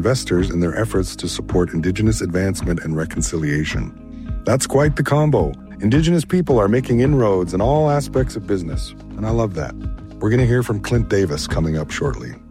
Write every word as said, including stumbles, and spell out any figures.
investors in their efforts to support Indigenous advancement and reconciliation. That's quite the combo. Indigenous people are making inroads in all aspects of business, and I love that. We're going to hear from Clint Davis coming up shortly.